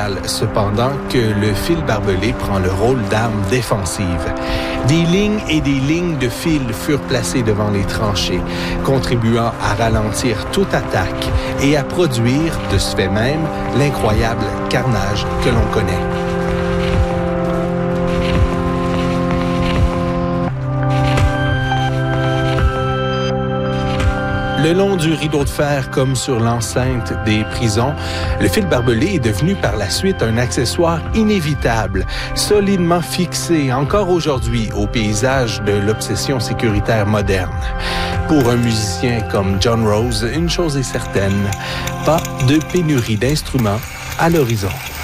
crucial, cependant, que le fil barbelé prend le rôle d'arme défensive. Des lignes et des lignes de fil furent placées devant les tranchées, contribuant à ralentir toute attaque et à produire, de ce fait même, l'incroyable carnage que l'on connaît. Le long du rideau de fer, comme sur l'enceinte des prisons, le fil barbelé est devenu par la suite un accessoire inévitable, solidement fixé encore aujourd'hui au paysage de l'obsession sécuritaire moderne. Pour un musicien comme John Rose, une chose est certaine, pas de pénurie d'instruments à l'horizon.